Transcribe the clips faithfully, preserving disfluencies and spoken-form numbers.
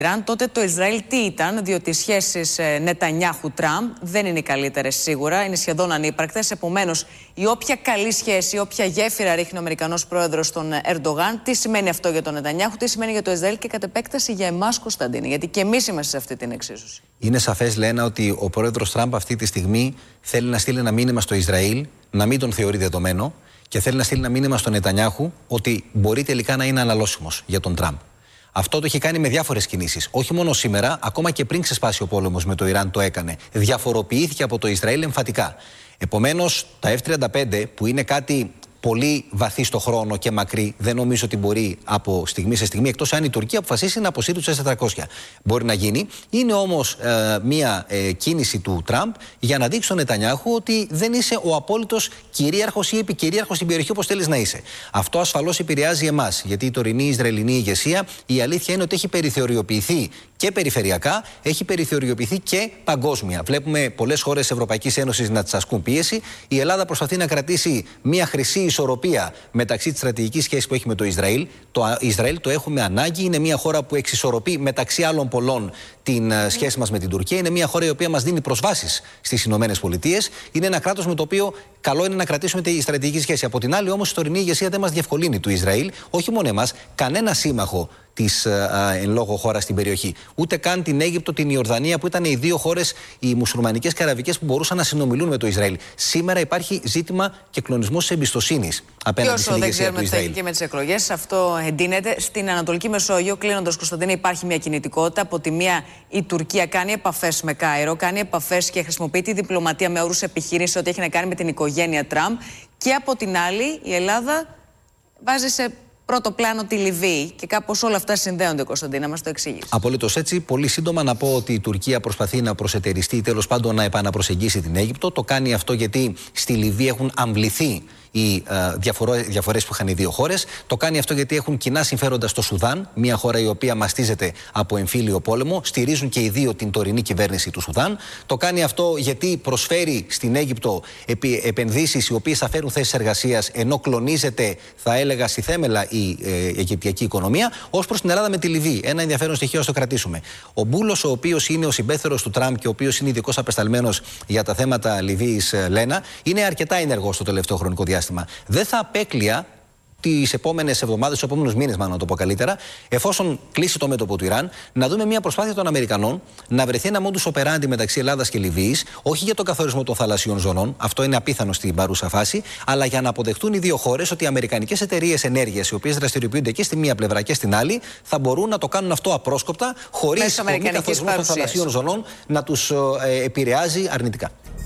Ιράν, τότε το Ισραήλ τι ήταν, διότι οι σχέσεις Νετανιάχου-Τραμπ δεν είναι οι καλύτερες σίγουρα, είναι σχεδόν ανύπαρκτες. Επομένως, η όποια καλή σχέση, η όποια γέφυρα ρίχνει ο Αμερικανός πρόεδρος στον Ερντογάν, τι σημαίνει αυτό για τον Νετανιάχου, τι σημαίνει για το Ισραήλ και κατ' επέκταση για εμάς, Κωνσταντίνη, γιατί και εμείς είμαστε σε αυτή την εξίσωση. Είναι σαφές, Λένα, ότι ο πρόεδρος Τραμπ αυτή τη στιγμή θέλει να στείλει ένα μήνυμα στο Ισραήλ, να μην τον θεωρεί δεδομένο, και θέλει να στείλει ένα μήνυμα στον Νετανιάχου ότι μπορεί τελικά να είναι αναλώσιμος για τον Τραμπ. Αυτό το έχει κάνει με διάφορες κινήσεις. Όχι μόνο σήμερα, ακόμα και πριν ξεσπάσει ο πόλεμος με το Ιράν το έκανε. Διαφοροποιήθηκε από το Ισραήλ εμφατικά. Επομένως, τα εφ τριάντα πέντε, που είναι κάτι πολύ βαθύ στο χρόνο και μακρύ, δεν νομίζω ότι μπορεί από στιγμή σε στιγμή, εκτός αν η Τουρκία αποφασίσει να αποσύρει τους ες τετρακόσια. Μπορεί να γίνει. Είναι όμως ε, μια ε, κίνηση του Τραμπ για να δείξει στον Νετανιάχου ότι δεν είσαι ο απόλυτος κυρίαρχος ή επικυρίαρχος στην περιοχή όπως θέλεις να είσαι. Αυτό ασφαλώς επηρεάζει εμάς, γιατί η τωρινή Ισραηλινή ηγεσία, η αλήθεια είναι ότι έχει περιθωριοποιηθεί και περιφερειακά, έχει περιθωριοποιηθεί και παγκόσμια. Βλέπουμε πολλές χώρες της Ευρωπαϊκής Ένωσης να τις ασκούν πίεση. Η Ελλάδα προσπαθεί να κρατήσει μια χρυσή ισορροπία μεταξύ της στρατηγικής σχέσης που έχει με το Ισραήλ. Το Ισραήλ το έχουμε ανάγκη. Είναι μια χώρα που εξισορροπεί μεταξύ άλλων πολλών την mm. σχέση μας με την Τουρκία. Είναι μια χώρα η οποία μας δίνει προσβάσεις στις Ηνωμένες Πολιτείες. Είναι ένα κράτος με το οποίο καλό είναι να κρατήσουμε τη στρατηγική σχέση. Από την άλλη, όμως, η τωρινή ηγεσία δεν μας διευκολύνει του Ισραήλ, όχι μόνο εμάς, κανένα σύμμαχο της εν λόγω χώρας στην περιοχή. Ούτε καν την Αίγυπτο, την Ιορδανία, που ήταν οι δύο χώρες, οι μουσουλμανικές και αραβικές, που μπορούσαν να συνομιλούν με το Ισραήλ. Σήμερα υπάρχει ζήτημα και κλονισμός της εμπιστοσύνης απέναντι στην ηγεσία του Ισραήλ. Και με τις εκλογές αυτό εντείνεται. Στην Ανατολική Μεσόγειο, κλείνοντας, Κωνσταντίνε, υπάρχει μια κινητικότητα. Από τη μία, η Τουρκία κάνει επαφές με Κάιρο, κάνει επαφές και χρησιμοποιεί τη διπλωματία με όρους επιχείρηση, ό,τι έχει να κάνει με την οικογένεια Τραμπ. Και από την άλλη, η Ελλάδα βάζει σε πρώτο πλάνο τη Λιβύη και κάπως όλα αυτά συνδέονται, Κωνσταντίνα, μας το εξήγησε. Απολύτως έτσι. Πολύ σύντομα να πω ότι η Τουρκία προσπαθεί να προσετεριστεί ή τέλος πάντων να επαναπροσεγγίσει την Αίγυπτο. Το κάνει αυτό γιατί στη Λιβύη έχουν αμβληθεί οι διαφορές που είχαν οι δύο χώρες. Το κάνει αυτό γιατί έχουν κοινά συμφέροντα στο Σουδάν, μια χώρα η οποία μαστίζεται από εμφύλιο πόλεμο. Στηρίζουν και οι δύο την τωρινή κυβέρνηση του Σουδάν. Το κάνει αυτό γιατί προσφέρει στην Αίγυπτο επενδύσεις οι οποίες θα φέρουν θέσεις εργασίας, ενώ κλονίζεται, θα έλεγα, στη θέμελα η ε, αιγυπτιακή οικονομία. Ως προς την Ελλάδα με τη Λιβύη. Ένα ενδιαφέρον στοιχείο, ας το κρατήσουμε. Ο Μπούλος, ο οποίος είναι ο συμπέθερος του Τραμπ και ο οποίος είναι ειδικός απεσταλμένος για τα θέματα Λιβύης, Λένα, είναι αρκετά ενεργός στο τελευταίο χρονικό διάστημα. Δεν θα απέκλεια τις επόμενες εβδομάδες, τους επόμενους μήνες, μάλλον να το πω καλύτερα, εφόσον κλείσει το μέτωπο του Ιράν, να δούμε μια προσπάθεια των Αμερικανών να βρεθεί ένα modus operandi μεταξύ Ελλάδας και Λιβύης, όχι για τον καθορισμό των θαλασσιών ζωνών, αυτό είναι απίθανο στην παρούσα φάση, αλλά για να αποδεχτούν οι δύο χώρες ότι οι αμερικανικές εταιρείες ενέργειας, οι οποίες δραστηριοποιούνται και στη μία πλευρά και στην άλλη, θα μπορούν να το κάνουν αυτό απρόσκοπτα, χωρίς ο μη καθορισμός των θαλασσιών ζωνών να τους ε, επηρεάζει αρνητικά.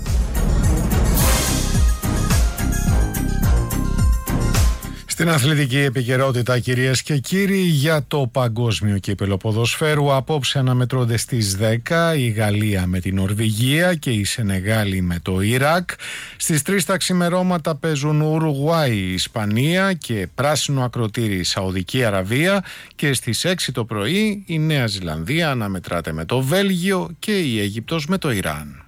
Στην αθλητική επικαιρότητα, κυρίες και κύριοι, για το παγκόσμιο κύπελλο ποδοσφαίρου, απόψε αναμετρώνται στις δέκα η Γαλλία με την Νορβηγία και η Σενεγάλη με το Ιράκ. Στις τρεις τα ξημερώματα παίζουν Ουρουγουάη, Ισπανία και πράσινο ακροτήρι Σαουδική Αραβία, και στις έξι το πρωί η Νέα Ζηλανδία αναμετράται με το Βέλγιο και η Αίγυπτος με το Ιράν.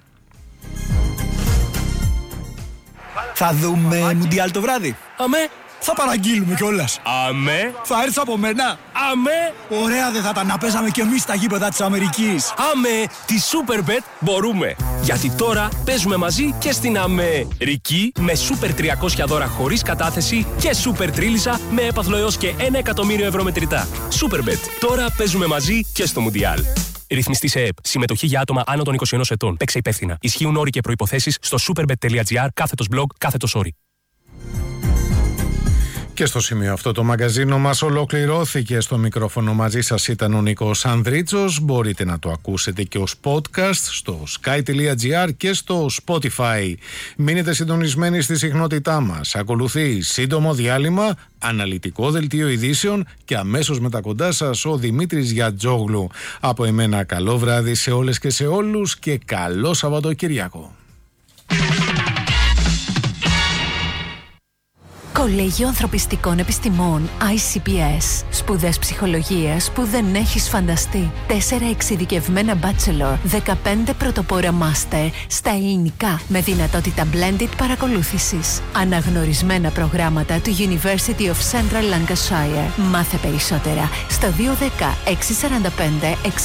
Θα δούμε Μουντιάλ το βράδυ. Αμέ. Θα παραγγείλουμε κιόλας. Αμέ. Θα έρθεις από μένα. Αμέ. Ωραία δεν θα τα να παίζαμε κι εμείς στα γήπεδα της Αμερικής. Αμέ. Τη Superbet μπορούμε. Γιατί τώρα παίζουμε μαζί και στην Αμερική με Super τριακόσια δώρα χωρίς κατάθεση και Super Τρίλισσα με έπαθλο έως και ένα εκατομμύριο ευρώ μετρητά. Superbet. Τώρα παίζουμε μαζί και στο Μουντιάλ. Ρυθμιστή σε ΕΕΠ. Συμμετοχή για άτομα άνω των είκοσι ενός ετών. Παίξε υπεύθυνα. Ισχύουν όροι και προϋποθέσεις στο superbet.gr κάθετος blog κάθετος όροι. Και στο σημείο αυτό το μαγκαζίνο μας ολοκληρώθηκε. Στο μικρόφωνο μαζί σας ήταν ο Νίκος Ανδρίτσος. Μπορείτε να το ακούσετε και ως podcast στο sky.gr και στο Spotify. Μείνετε συντονισμένοι στη συχνότητά μας. Ακολουθεί σύντομο διάλειμμα, αναλυτικό δελτίο ειδήσεων και αμέσως μετά κοντά σας ο Δημήτρης Γιατζόγλου. Από εμένα καλό βράδυ σε όλες και σε όλους και καλό Σαββατοκύριακο. Κολέγιο Ανθρωπιστικών Επιστημών άι σι πι ες. Σπουδές ψυχολογίας που δεν έχεις φανταστεί. Τέσσερα εξειδικευμένα bachelor, δεκαπέντε πρωτοπόρα master στα ελληνικά με δυνατότητα blended παρακολούθησης. Αναγνωρισμένα προγράμματα του University of Central Lancashire. Μάθε περισσότερα στο δύο ένα μηδέν έξι τέσσερα πέντε έξι